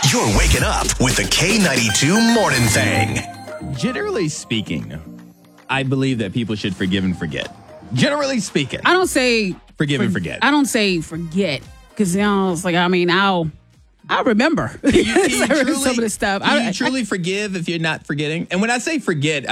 You're waking up with the K92 Morning Thing. Generally speaking, I believe that people should forgive and forget. Generally speaking. I don't say forgive and forget. I don't say forget because it's like I'll remember Can you some of the stuff. Can you truly forgive if you're not forgetting? And when I say forget,